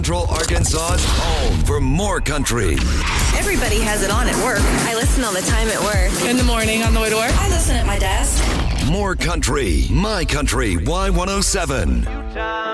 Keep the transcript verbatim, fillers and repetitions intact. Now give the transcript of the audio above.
Central Arkansas's home for more country. Everybody has it on at work. I listen all the time at work. In the morning on the way to work. I listen at my desk. More country. My Country Y one oh seven.